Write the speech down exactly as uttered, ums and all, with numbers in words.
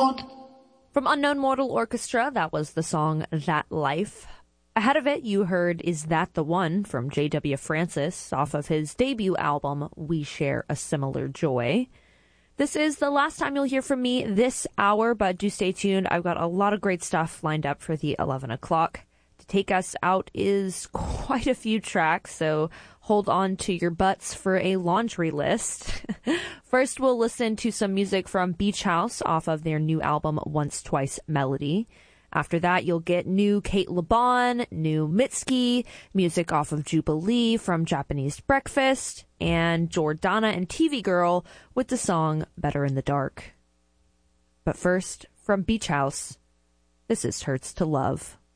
From Unknown Mortal Orchestra, that was the song That Life. Ahead of it, you heard Is That the One from J W Francis off of his debut album, We Share a Similar Joy. This is the last time you'll hear from me this hour, but do stay tuned. I've got a lot of great stuff lined up for the eleven o'clock. To take us out is quite a few tracks, so hold on to your butts for a laundry list. First, we'll listen to some music from Beach House off of their new album, Once Twice Melody. After that, you'll get new Kate LeBon, new Mitski, music off of Jubilee from Japanese Breakfast, and Jordana and T V Girl with the song Better in the Dark. But first, from Beach House, this is Hurts to Love.